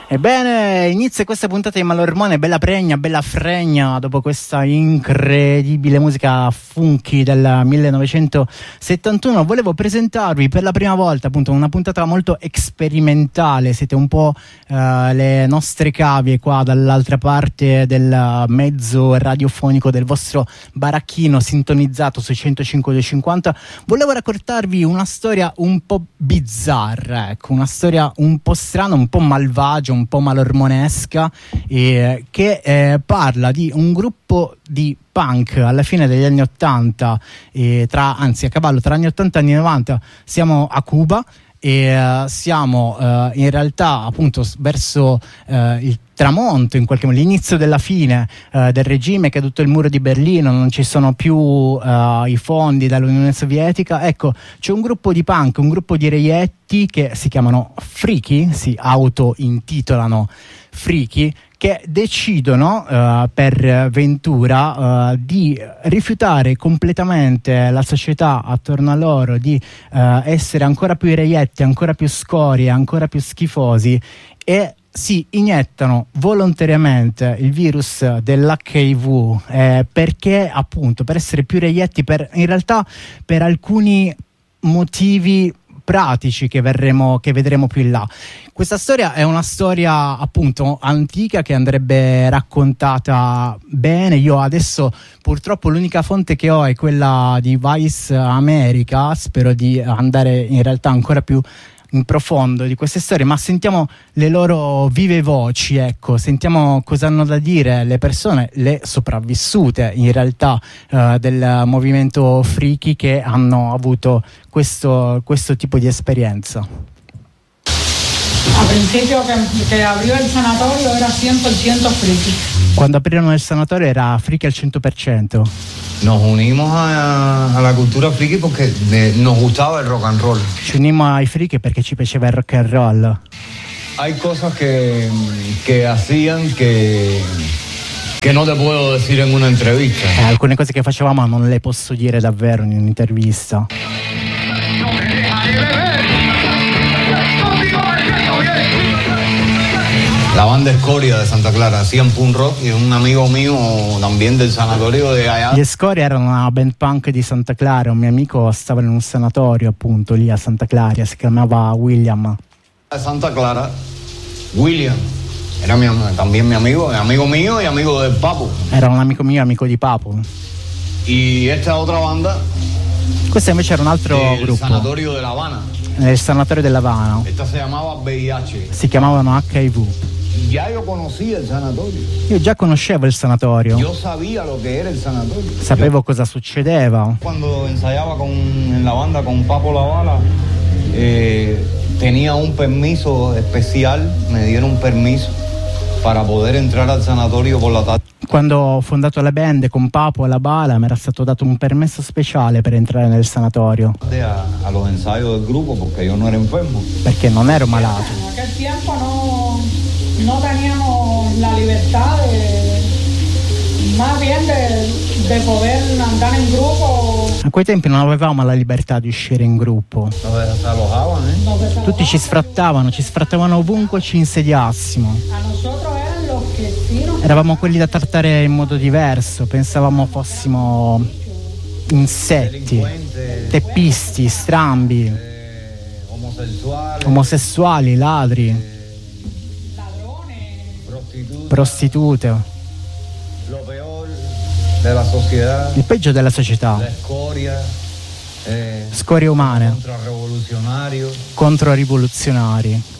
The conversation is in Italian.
Ebbene, inizia questa puntata di Malormone, bella pregna, bella fregna, dopo questa incredibile musica funky del 1971. Volevo presentarvi per la prima volta appunto una puntata molto sperimentale. Siete un po' le nostre cavie qua dall'altra parte del mezzo radiofonico del vostro baracchino sintonizzato sui 105.50. Volevo raccontarvi una storia un po' bizzarra, ecco, una storia un po' strana, un po' malvagia, un po' malormonesca, che parla di un gruppo di punk alla fine degli anni 80, a cavallo tra anni 80 e anni 90. Siamo a Cuba e siamo in realtà appunto verso il tramonto, in qualche modo l'inizio della fine del regime, è caduto il muro di Berlino, non ci sono più i fondi dall'Unione Sovietica. Ecco, c'è un gruppo di punk, un gruppo di reietti che si chiamano Freaky, si auto-intitolano Freaky, che decidono per ventura di rifiutare completamente la società attorno a loro, di essere ancora più reietti, ancora più scorie, ancora più schifosi, e si iniettano volontariamente il virus dell'HIV perché appunto per essere più reietti, in realtà per alcuni motivi pratici che vedremo più in là. Questa storia è una storia appunto antica che andrebbe raccontata bene. Io adesso purtroppo l'unica fonte che ho è quella di Vice America, spero di andare in realtà ancora più in profondo di queste storie, ma sentiamo le loro vive voci, ecco, sentiamo cosa hanno da dire le persone, le sopravvissute in realtà del movimento Freaky, che hanno avuto questo tipo di esperienza. A principio che abrió el sanatorio era 100% Freaky. Quando aprirono il sanatorio era Freaky al 100%. Nos unimos a la cultura friki porque nos gustaba el rock and roll. Ci unimmo ai Freaky perché ci piaceva il rock and roll. Hay cosas que hacían que no te puedo decir en una entrevista. Alcune cose che facevamo non le posso dire davvero in un'intervista. La banda Escoria de Santa Clara hacían punk rock y un amigo mío también del sanatorio de allá. Gli Escoria erano una band punk di Santa Clara, un mio amico stava in un sanatorio appunto lì a Santa Clara, si chiamava William. De Santa Clara, William, era también mi amigo mío y amigo del Papo. Era un amico mio, amico di Papo. Y esta otra banda, questo invece era un altro gruppo. El sanatorio de La Habana. Nel sanatorio della Habana. Esta se llamaba VIH. Si chiamavano HIV. Ya yo conocía el sanatorio. Io già conoscevo il sanatorio. Yo sabía lo que era el sanatorio. Sapevo cosa succedeva. Cuando ensayaba en la banda con Papo La Bala, tenía un permiso especial, me dieron un permiso para poder entrar al sanatorio por la tarde. Quando ho fondato la band con Papo e La Bala mi era stato dato un permesso speciale per entrare nel sanatorio. A los ensayos del grupo porque yo no era enfermo. Perché non ero malato. En aquel tiempo no teníamos la libertad más bien de poder andar en grupo. A quei tempi non avevamo la libertà di uscire in gruppo. Tutti ci sfrattavano ovunque ci insediassimo. A nosotros eran los que sí nos... Eravamo quelli da trattare in modo diverso, pensavamo fossimo insetti, teppisti, strambi, omosessuali, ladri, prostitute. Il peggio della società. Scorie umane. Controrivoluzionari.